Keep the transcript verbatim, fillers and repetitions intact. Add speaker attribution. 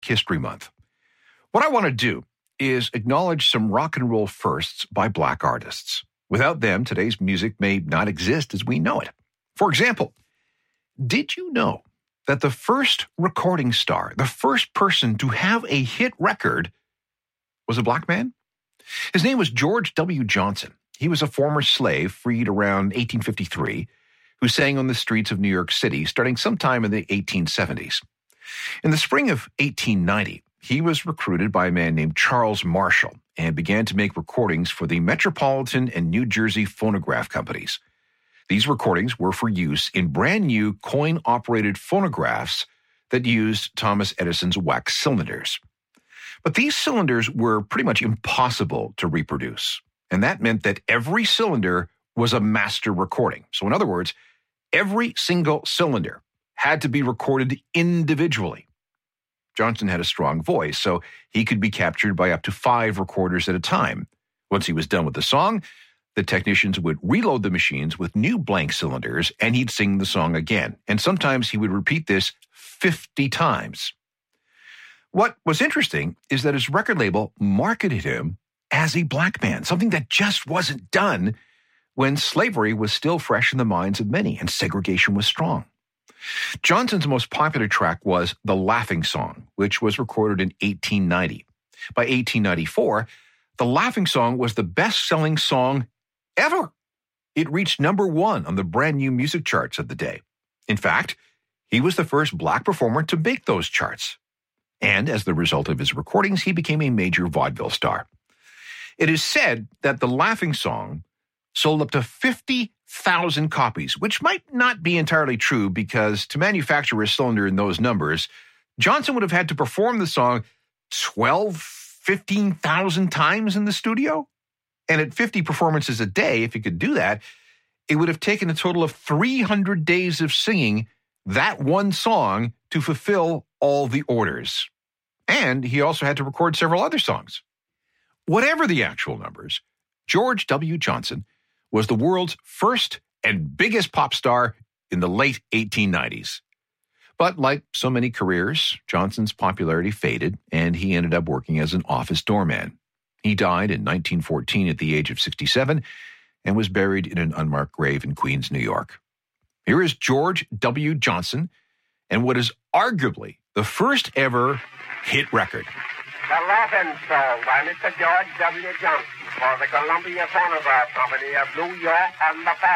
Speaker 1: History Month. What I want to do is acknowledge some rock and roll firsts by Black artists. Without them, today's music may not exist as we know it. For example, did you know that the first recording star, the first person to have a hit record, was a black man? His name was George W. Johnson. He was a former slave freed around eighteen fifty-three who sang on the streets of New York City starting sometime in the eighteen seventies. In the spring of eighteen ninety, he was recruited by a man named Charles Marshall and began to make recordings for the Metropolitan and New Jersey phonograph companies. These recordings were for use in brand new coin-operated phonographs that used Thomas Edison's wax cylinders. But these cylinders were pretty much impossible to reproduce, and that meant that every cylinder was a master recording. So in other words, every single cylinder had to be recorded individually. Johnson had a strong voice, so he could be captured by up to five recorders at a time. Once he was done with the song, the technicians would reload the machines with new blank cylinders, and he'd sing the song again. And sometimes he would repeat this fifty times. What was interesting is that his record label marketed him as a black man, something that just wasn't done when slavery was still fresh in the minds of many and segregation was strong. Johnson's most popular track was The Laughing Song, which was recorded in eighteen ninety. By eighteen ninety-four, The Laughing Song was the best-selling song ever. It reached number one on the brand new music charts of the day. In fact, he was the first black performer to make those charts. And as the result of his recordings, he became a major vaudeville star. It is said that The Laughing Song sold up to fifty thousand copies, which might not be entirely true because to manufacture a cylinder in those numbers, Johnson would have had to perform the song twelve, fifteen thousand times in the studio. And at fifty performances a day, if he could do that, it would have taken a total of three hundred days of singing that one song to fulfill all the orders. And he also had to record several other songs. Whatever the actual numbers, George W. Johnson was the world's first and biggest pop star in the late eighteen nineties. But like so many careers, Johnson's popularity faded, and he ended up working as an office doorman. He died in nineteen fourteen at the age of sixty-seven and was buried in an unmarked grave in Queens, New York. Here is George W. Johnson and what is arguably the first ever hit record.
Speaker 2: The Laughing Song by Mister George W. Johnson for the Columbia Phonograph Company of New York and the